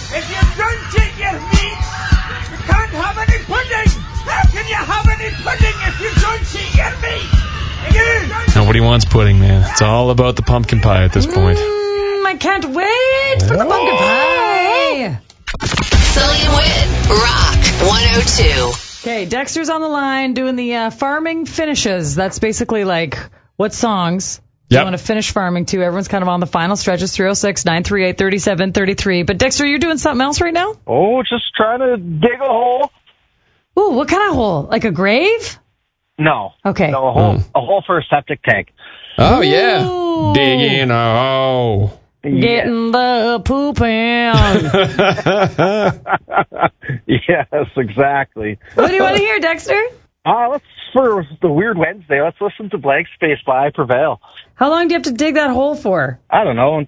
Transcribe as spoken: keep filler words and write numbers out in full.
If you don't eat your meat, you can't have any pudding. How can you have any pudding if you don't eat your meat? You Nobody wants pudding, man. It's all about the pumpkin pie at this point. Mm, I can't wait for the pumpkin pie. Sully and Win, Rock one oh two. Okay, Dexter's on the line doing the uh, farming finishes. That's basically like what songs Yep. you want to finish farming to. Everyone's kind of on the final stretches, three oh six, nine three eight, three seven three three. But Dexter, you're doing something else right now? Oh, just trying to dig a hole. Ooh, what kind of hole? Like a grave? No. Okay. No, a hole, Mm. a hole for a septic tank. Oh, yeah. Ooh. Dig in a hole. Getting the poop in. Yes, exactly. What do you want to hear, Dexter? Uh, let's, for the Weird Wednesday, let's listen to Blank Space by I Prevail. How long do you have to dig that hole for? I don't know,